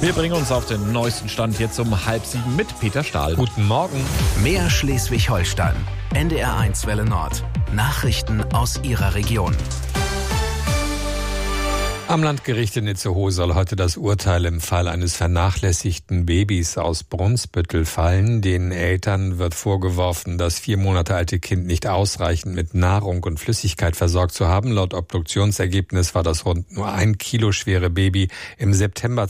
Wir bringen uns auf den neuesten Stand jetzt um 6:30 mit Peter Stahl. Guten Morgen. Mehr Schleswig-Holstein. NDR1 Welle Nord. Nachrichten aus Ihrer Region. Am Landgericht in Itzehoe soll heute das Urteil im Fall eines vernachlässigten Babys aus Brunsbüttel fallen. Den Eltern wird vorgeworfen, das 4 Monate alte Kind nicht ausreichend mit Nahrung und Flüssigkeit versorgt zu haben. Laut Obduktionsergebnis war das rund nur 1 Kilo schwere Baby im September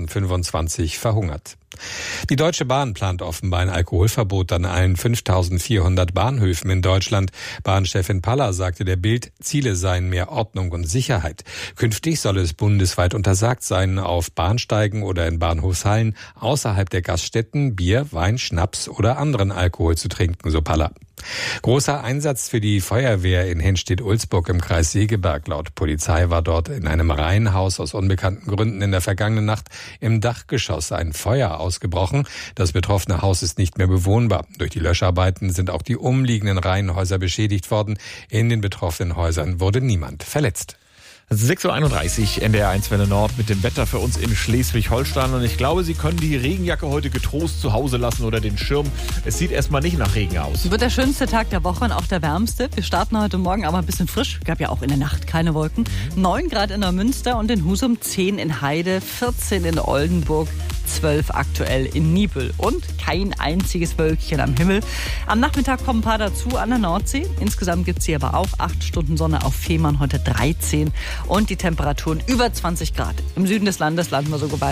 2025 verhungert. Die Deutsche Bahn plant offenbar ein Alkoholverbot an allen 5.400 Bahnhöfen in Deutschland. Bahnchefin Paller sagte der Bild, Ziele seien mehr Ordnung und Sicherheit. Künftig soll es bundesweit untersagt sein, auf Bahnsteigen oder in Bahnhofshallen außerhalb der Gaststätten Bier, Wein, Schnaps oder anderen Alkohol zu trinken, so Paller. Großer Einsatz für die Feuerwehr in Henstedt-Ulzburg im Kreis Segeberg. Laut Polizei war dort in einem Reihenhaus aus unbekannten Gründen in der vergangenen Nacht im Dachgeschoss ein Feuer ausgebrochen. Das betroffene Haus ist nicht mehr bewohnbar. Durch die Löscharbeiten sind auch die umliegenden Reihenhäuser beschädigt worden. In den betroffenen Häusern wurde niemand verletzt. 6:31 Uhr, NDR1 Welle Nord mit dem Wetter für uns in Schleswig-Holstein. Und ich glaube, Sie können die Regenjacke heute getrost zu Hause lassen oder den Schirm. Es sieht erstmal nicht nach Regen aus. Wird der schönste Tag der Woche und auch der wärmste. Wir starten heute Morgen aber ein bisschen frisch. Gab ja auch in der Nacht keine Wolken. 9 Grad in Neumünster und in Husum, 10 in Heide, 14 in Oldenburg, 12 aktuell in Niepel und kein einziges Wölkchen am Himmel. Am Nachmittag kommen ein paar dazu an der Nordsee. Insgesamt gibt es hier aber auch 8 Stunden Sonne auf Fehmarn, heute 13 und die Temperaturen über 20 Grad. Im Süden des Landes landen wir sogar bei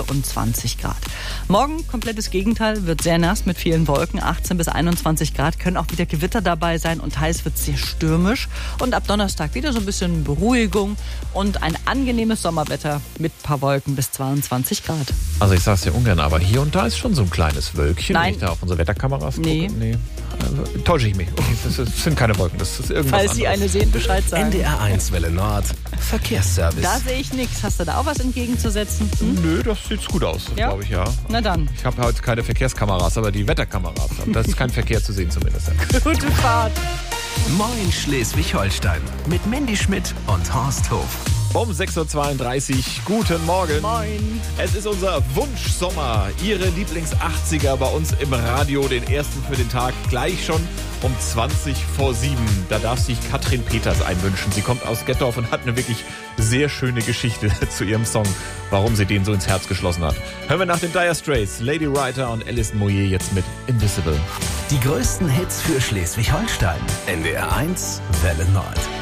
24 Grad. Morgen komplettes Gegenteil, wird sehr nass mit vielen Wolken, 18 bis 21 Grad, können auch wieder Gewitter dabei sein und teils wird es sehr stürmisch. Und ab Donnerstag wieder so ein bisschen Beruhigung und ein angenehmes Sommerwetter mit ein paar Wolken bis 22 Grad. Also ich sage es ja ungern, aber hier und da ist schon so ein kleines Wölkchen. Nein. Wenn ich da auf unsere Wetterkameras gucke. Nee. Täusche ich mich. Okay, das sind keine Wolken, das ist irgendwas Falls Sie anderes. eine sehen, Bescheid sagen. NDR1 Welle Nord. Verkehrsservice. Da sehe ich nichts. Hast du da auch was entgegenzusetzen? Nö, das sieht gut aus, Ja? glaube ich, ja. Na dann. Ich habe heute keine Verkehrskameras, aber die Wetterkameras. Da ist kein Verkehr zu sehen zumindest. Gute Fahrt. Moin Schleswig-Holstein. Mit Mandy Schmidt und Horst Hof. Um 6:32 Uhr, guten Morgen. Moin. Es ist unser Wunschsommer. Ihre Lieblings-80er bei uns im Radio, den ersten für den Tag, gleich schon um 7:20. Da darf sich Katrin Peters einwünschen. Sie kommt aus Gettorf und hat eine wirklich sehr schöne Geschichte zu ihrem Song, warum sie den so ins Herz geschlossen hat. Hören wir nach den Dire Straits, Lady Writer und Alison Moyet jetzt mit Invisible. Die größten Hits für Schleswig-Holstein. NDR1 Welle Nord.